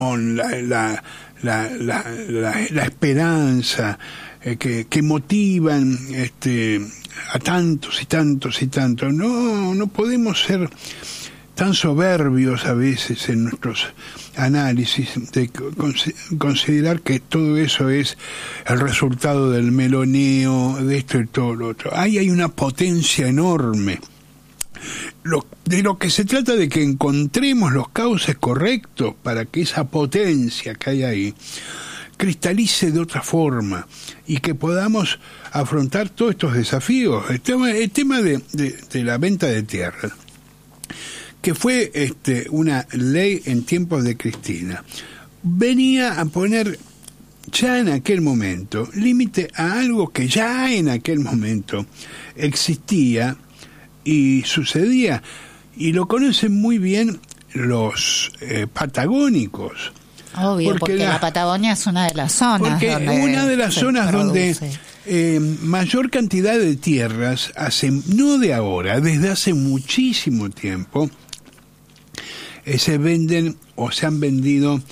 la esperanza, que motivan a tantos y tantos y tantos. No podemos ser tan soberbios a veces en nuestros análisis de considerar que todo eso es el resultado del meloneo, de esto y todo lo otro. Ahí hay una potencia enorme. De lo que se trata de que encontremos los cauces correctos para que esa potencia que hay ahí cristalice de otra forma y que podamos afrontar todos estos desafíos. El tema de la venta de tierras, que fue una ley en tiempos de Cristina, venía a poner ya en aquel momento límite a algo que ya en aquel momento existía y sucedía, y lo conocen muy bien los patagónicos. Obvio, porque la Patagonia es una de las zonas. Porque una de las zonas donde mayor cantidad de tierras, no de ahora, desde hace muchísimo tiempo, se venden o se han vendido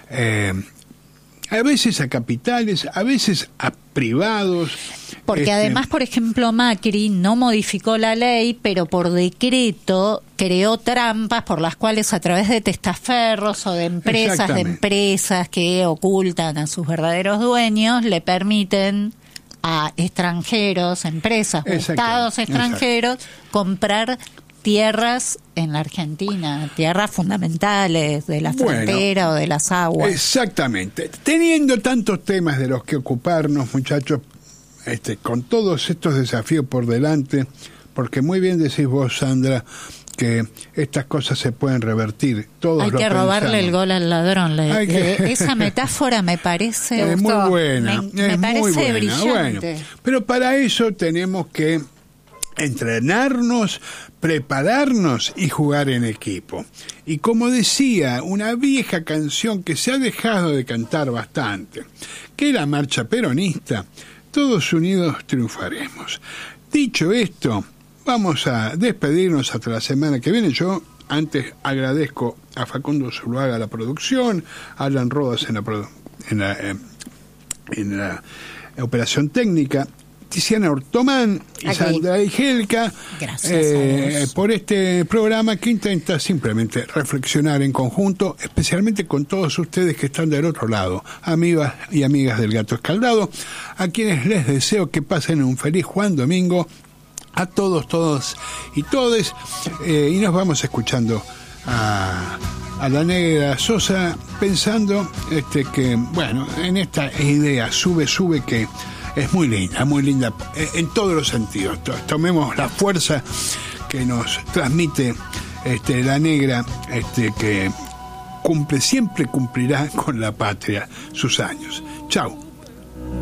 a veces a capitales, a veces a privados. Porque además, por ejemplo, Macri no modificó la ley, pero por decreto creó trampas por las cuales a través de testaferros o de empresas que ocultan a sus verdaderos dueños, le permiten a extranjeros, empresas o estados extranjeros, comprar tierras en la Argentina, tierras fundamentales de la frontera o de las aguas. Exactamente. Teniendo tantos temas de los que ocuparnos, muchachos, con todos estos desafíos por delante, porque muy bien decís vos, Sandra, que estas cosas se pueden revertir. Todos hay que robarle el gol al ladrón. Esa metáfora me parece es muy buena. Me parece muy buena, brillante. Bueno, pero para eso tenemos que entrenarnos, prepararnos y jugar en equipo. Y como decía una vieja canción que se ha dejado de cantar bastante, que es la marcha peronista, todos unidos triunfaremos. Dicho esto, vamos a despedirnos hasta la semana que viene. Yo antes agradezco a Facundo Zuluaga la producción, a Alan Rodas en la operación técnica, Tiziana Ortomán y Sandra Igelka, por este programa que intenta simplemente reflexionar en conjunto, especialmente con todos ustedes que están del otro lado, amigas y amigas del Gato Escaldado, a quienes les deseo que pasen un feliz Juan Domingo, a todos y todes, y nos vamos escuchando a la Negra Sosa, pensando que, bueno, en esta idea sube que es muy linda en todos los sentidos. Tomemos la fuerza que nos transmite la Negra, que siempre cumplirá con la patria sus años. Chau.